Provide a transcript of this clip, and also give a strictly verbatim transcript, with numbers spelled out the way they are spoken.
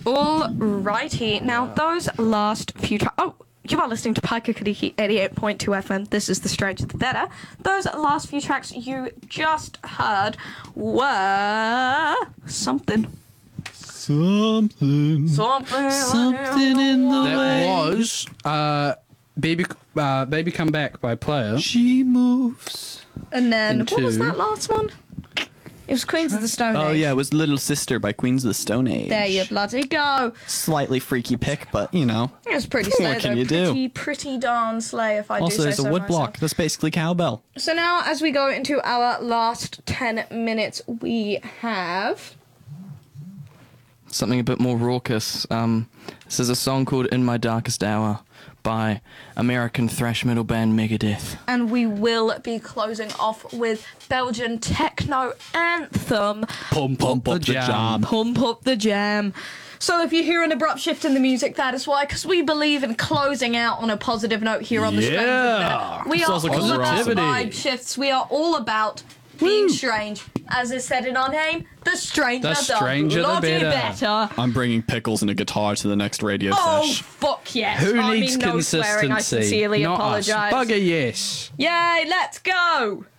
Alrighty, now those last few tracks. Oh, you are listening to Pika Kadiki eighty-eight point two F M. This is The Stranger the Better. Those last few tracks you just heard were something. Something. Something. Something in the That way. was uh, Baby uh, Baby Come Back by Player. She moves. And then, what was Into- that last one? It was Queens of the Stone Age. Oh, yeah, it was Little Sister by Queens of the Stone Age. There you bloody go. Slightly freaky pick, but, you know. It was pretty slay, What can though. you do? Pretty, pretty darn slay, if I Also, do say there's a so wood myself. block. That's basically cowbell. So now, as we go into our last ten minutes, we have... Something a bit more raucous. Um, this is a song called In My Darkest Hour by American thrash metal band Megadeth. And we will be closing off with Belgian techno anthem, Pump, pump up the jam. Pump Up the Jam. So if you hear an abrupt shift in the music, that is why, because we believe in closing out on a positive note here on the Yeah. Stranger the Better. We are Sounds like all a about positivity. vibe shifts. We are all about being strange. As is said in our name, the stranger The the, stranger the bloody better. better. I'm bringing pickles and a guitar to the next radio Oh, sesh. fuck yes. Who I needs mean, no swearing, I consistency? sincerely Not us. apologise. Bugger yes. Yay, let's go!